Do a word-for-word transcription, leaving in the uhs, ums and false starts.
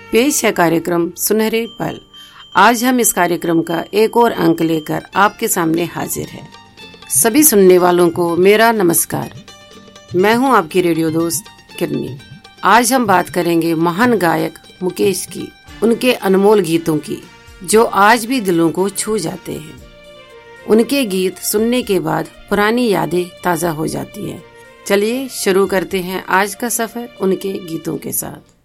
पेश है कार्यक्रम सुनहरे पल। आज हम इस कार्यक्रम का एक और अंक लेकर आपके सामने हाजिर है। सभी सुनने वालों को मेरा नमस्कार। मैं हूं आपकी रेडियो दोस्त किरनी। आज हम बात करेंगे महान गायक मुकेश की, उनके अनमोल गीतों की, जो आज भी दिलों को छू जाते हैं। उनके गीत सुनने के बाद पुरानी यादें ताज़ा हो जाती हैं। चलिए शुरू करते हैं आज का सफर उनके गीतों के साथ।